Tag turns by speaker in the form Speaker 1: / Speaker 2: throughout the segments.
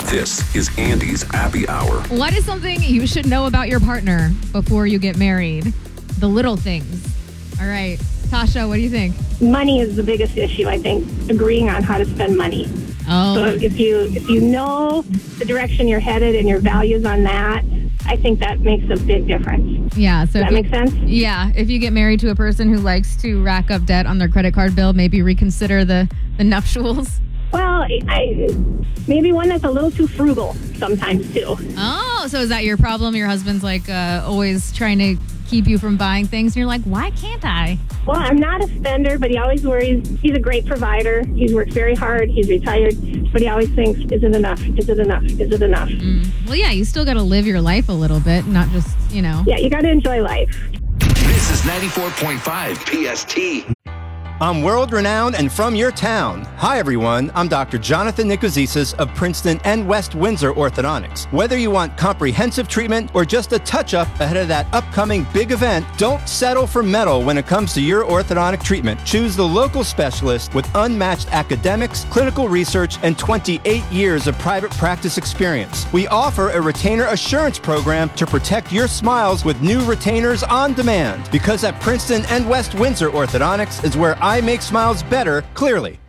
Speaker 1: This is Andy's Happy Hour.
Speaker 2: What is something you should know about your partner before you get married? The little things. All right. Tasha, what do you think?
Speaker 3: Money is the biggest issue, I think, agreeing on how to spend money.
Speaker 2: Oh.
Speaker 3: So if you know the direction you're headed and your values on that, I think that makes a big difference.
Speaker 2: Yeah. So
Speaker 3: Does that make sense?
Speaker 2: Yeah. If you get married to a person who likes to rack up debt on their credit card bill, maybe reconsider the nuptials.
Speaker 3: Well, maybe one that's a little too frugal sometimes, too.
Speaker 2: Oh, so is that your problem? Your husband's like always trying to keep you from buying things, and you're like, why can't I?
Speaker 3: Well, I'm not a spender, but he always worries. He's a great provider. He's worked very hard. He's retired, but he always thinks, is it enough? Is it enough? Is it enough?
Speaker 2: Well, yeah, you still got to live your life a little bit, not just,
Speaker 3: Yeah, you got to enjoy life.
Speaker 1: This is 94.5 PST.
Speaker 4: I'm world-renowned and from your town. Hi, everyone. I'm Dr. Jonathan Nikozisas of Princeton and West Windsor Orthodontics. Whether you want comprehensive treatment or just a touch-up ahead of that upcoming big event, don't settle for metal when it comes to your orthodontic treatment. Choose the local specialist with unmatched academics, clinical research, and 28 years of private practice experience. We offer a retainer assurance program to protect your smiles with new retainers on demand. Because at Princeton and West Windsor Orthodontics is where I make smiles better, clearly.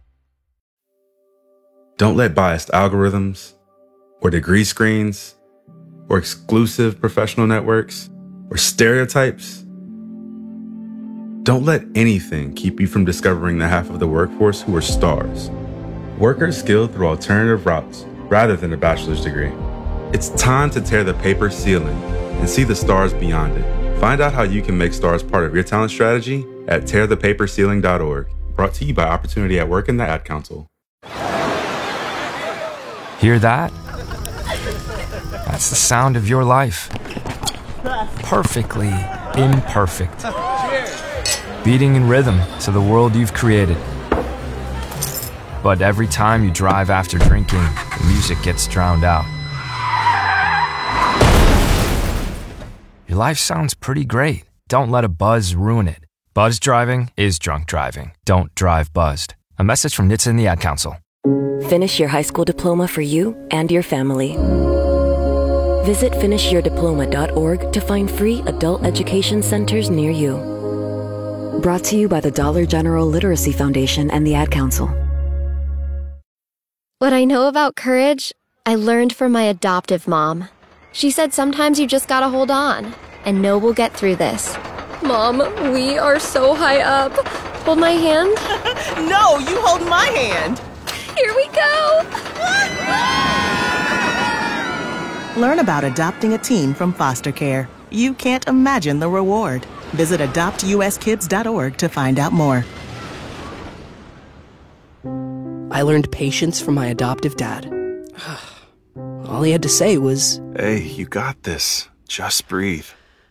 Speaker 5: Don't let biased algorithms, or degree screens, or exclusive professional networks, or stereotypes. Don't let anything keep you from discovering the half of the workforce who are stars. Workers skilled through alternative routes rather than a bachelor's degree. It's time to tear the paper ceiling and see the stars beyond it. Find out how you can make stars part of your talent strategy at tearthepaperceiling.org. Brought to you by Opportunity at Work and the Ad Council.
Speaker 6: Hear that? That's the sound of your life. Perfectly imperfect. Beating in rhythm to the world you've created. But every time you drive after drinking, the music gets drowned out. Your life sounds pretty great. Don't let a buzz ruin it. Buzz driving is drunk driving. Don't drive buzzed. A message from NHTSA and the Ad Council.
Speaker 7: Finish your high school diploma for you and your family. Visit finishyourdiploma.org to find free adult education centers near you. Brought to you by the Dollar General Literacy Foundation and the Ad Council.
Speaker 8: What I know about courage, I learned from my adoptive mom. She said sometimes you just gotta hold on and know we'll get through this. Mom, we are so high up. Hold my hand.
Speaker 9: No, you hold my hand.
Speaker 8: Here we go.
Speaker 9: Learn about adopting a teen from foster care. You can't imagine the reward. Visit adoptuskids.org to find out more.
Speaker 10: I learned patience from my adoptive dad. All he had to say was,
Speaker 11: "Hey, you got this. Just breathe."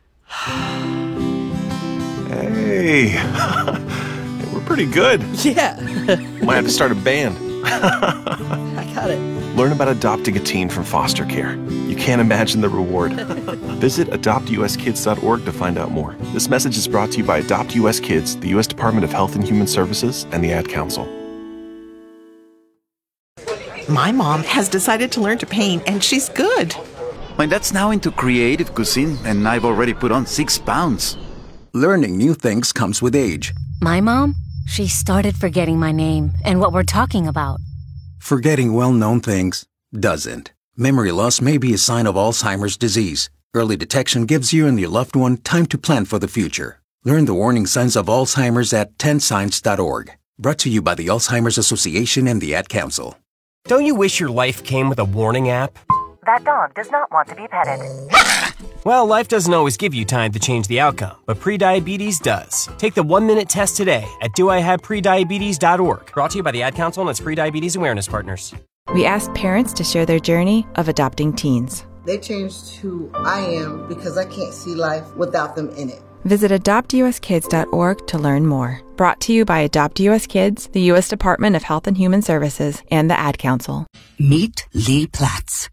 Speaker 11: Hey, we're pretty good.
Speaker 10: Yeah.
Speaker 11: Might have to start a band.
Speaker 10: I got it.
Speaker 11: Learn about adopting a teen from foster care. You can't imagine the reward. Visit adoptuskids.org to find out more. This message is brought to you by Adopt US Kids, the U.S. Department of Health and Human Services, and the Ad Council.
Speaker 9: My mom has decided to learn to paint, and she's good.
Speaker 12: My dad's now into creative cuisine, and I've already put on 6 pounds.
Speaker 13: Learning new things comes with age.
Speaker 14: My mom, she started forgetting my name and what we're talking about.
Speaker 13: Forgetting well-known things doesn't. Memory loss may be a sign of Alzheimer's disease. Early detection gives you and your loved one time to plan for the future. Learn the warning signs of Alzheimer's at 10signs.org. Brought to you by the Alzheimer's Association and the Ad Council.
Speaker 15: Don't you wish your life came with a warning app?
Speaker 16: That dog does not want to be petted.
Speaker 15: Well, life doesn't always give you time to change the outcome, but prediabetes does. Take the 1-minute test today at doihaveprediabetes.org. Brought to you by the Ad Council and its prediabetes awareness partners.
Speaker 17: We asked parents to share their journey of adopting teens.
Speaker 18: They changed who I am because I can't see life without them in it.
Speaker 17: Visit adoptuskids.org to learn more. Brought to you by Adopt US Kids, the U.S. Department of Health and Human Services, and the Ad Council.
Speaker 19: Meet Lee Platz,